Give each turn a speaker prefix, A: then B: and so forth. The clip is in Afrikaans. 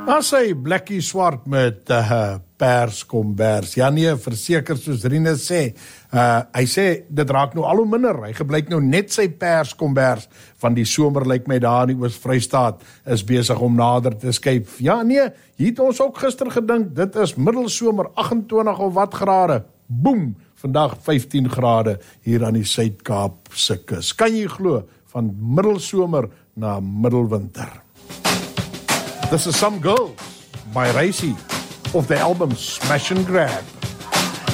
A: Maar sy Blackie Swart met pers kombers. Ja nee, verseker soos Rinus sê. Hy sê, dit raak nou al hoe minder. Hy gebruik nou net sy pers kombers van die somer lyk my daar in die Oos-Vrystaat is besig om nader te skuif. Ja nee, hier het ons ook gister gedink, dit is middelsomer 28 of wat grade. Boem, vandag 15 grade hier aan die Suid-Kaap se kus. Kan jy glo, van middelsomer na middelwinter. This is Some Girls by Racy of the album Smash and Grab.